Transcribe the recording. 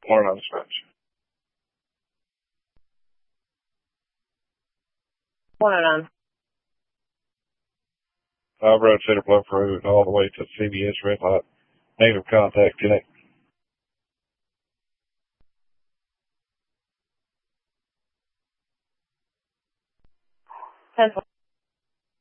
Morning on dispatch. Morning on. Road Center Bluff Road all the way to CBS Red Light. Negative contact connect. 10